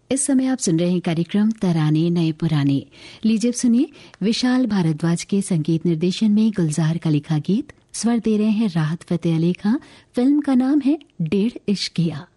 इस समय आप सुन रहे हैं कार्यक्रम तराने नए पुराने। लीजिए सुनिए विशाल भारद्वाज के संगीत निर्देशन में गुलजार का लिखा गीत। स्वर दे रहे हैं राहत फतेह अली खां। फिल्म का नाम है डेढ़ इश्क किया।